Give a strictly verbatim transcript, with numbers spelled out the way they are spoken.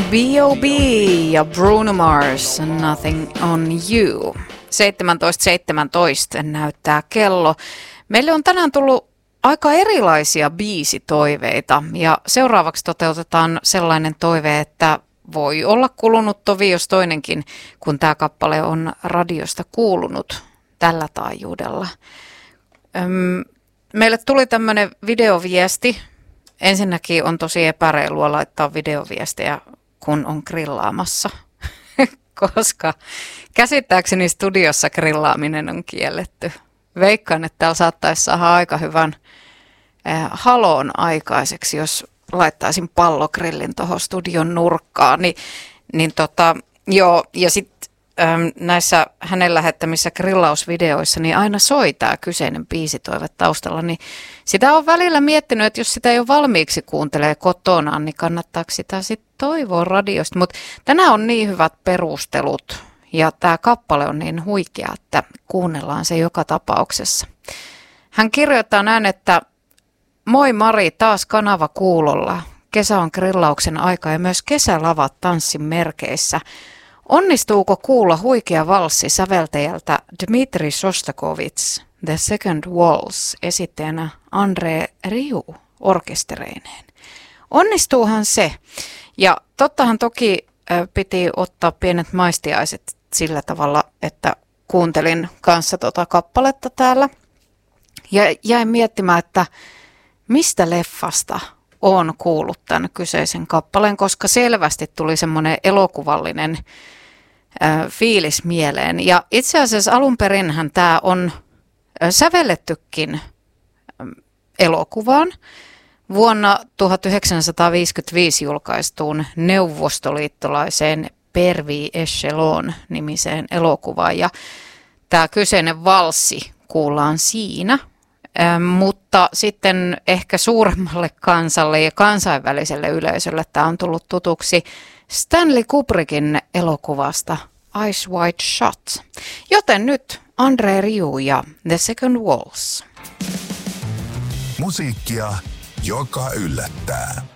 B O B ja Bruno Mars, Nothing on You. seitsemäntoista seitsemäntoista näyttää kello. Meille on tänään tullut aika erilaisia biisitoiveita ja seuraavaksi toteutetaan sellainen toive, että voi olla kulunut tovi jos toinenkin, kun tämä kappale on radiosta kuulunut tällä taajuudella. Öm, meille tuli tämmöinen videoviesti. Ensinnäkin on tosi epäreilua laittaa videoviestejä, kun on grillaamassa, koska käsittääkseni studiossa grillaaminen on kielletty. Veikkaan, että täällä saattaisi saada aika hyvän äh, haloon aikaiseksi, jos laittaisin pallogrillin tuohon studion nurkkaan. Ni, niin tota, joo, ja sitten ähm, näissä hänen lähettämissä grillausvideoissa niin aina soi tämä kyseinen biisitoive taustalla. Niin sitä on välillä miettinyt, että jos sitä jo valmiiksi kuuntelee kotonaan, niin kannattaako sitä sitten toivoa radiosta. Mutta tänään on niin hyvät perustelut ja tämä kappale on niin huikea, että kuunnellaan se joka tapauksessa. Hän kirjoittaa näin, että moi Mari, taas kanava kuulolla. Kesä on grillauksen aika ja myös kesälavat tanssin merkeissä. Onnistuuko kuulla huikea valssi säveltäjältä Dmitri Shostakovich, The Second Waltz, esittäjänä Andre Rieu orkestereineen? Onnistuuhan se. Ja tottahan toki piti ottaa pienet maistiaiset sillä tavalla, että kuuntelin kanssa tota kappaletta täällä. Ja jäin miettimään, että mistä leffasta on kuullut tämän kyseisen kappaleen, koska selvästi tuli semmoinen elokuvallinen äh, fiilis mieleen. Ja itse asiassa alun perinhän tämä on äh, sävellettykin äh, elokuvaan vuonna tuhatyhdeksänsataaviisikymmentäviisi julkaistuun neuvostoliittolaiseen Pervi Echelon nimiseen elokuvaan. Ja tämä kyseinen valssi kuullaan siinä. Ähm, mutta sitten ehkä suuremmalle kansalle ja kansainväliselle yleisölle tämä on tullut tutuksi Stanley Kubrickin elokuvasta Eyes Wide Shut. Joten nyt Andre Rieu ja The Second Waltz. Musiikkia, joka yllättää.